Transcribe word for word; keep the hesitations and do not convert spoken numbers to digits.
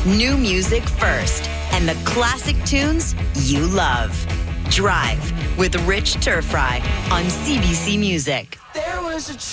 New music first, and the classic tunes you love. Drive with Rich Turfry on C B C Music. There was a